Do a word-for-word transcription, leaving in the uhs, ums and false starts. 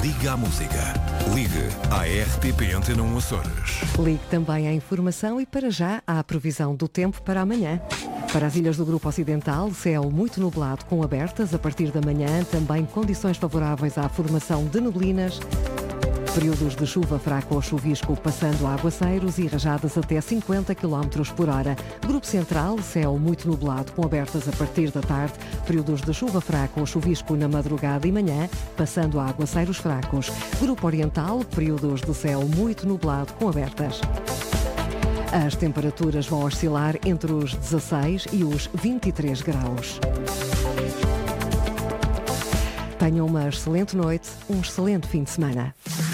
Liga à música. Ligue à R T P Antena um Açores. Ligue também à informação e para já à previsão do tempo para amanhã. Para as ilhas do Grupo Ocidental, céu muito nublado com abertas a partir da manhã, também condições favoráveis à formação de neblinas. Períodos de chuva fraca ou chuvisco, passando a aguaceiros e rajadas até cinquenta quilómetros por hora. Grupo Central, céu muito nublado com abertas a partir da tarde. Períodos de chuva fraca ou chuvisco na madrugada e manhã, passando a aguaceiros fracos. Grupo Oriental, períodos de céu muito nublado com abertas. As temperaturas vão oscilar entre os dezasseis e os vinte e três graus. Tenham uma excelente noite, um excelente fim de semana.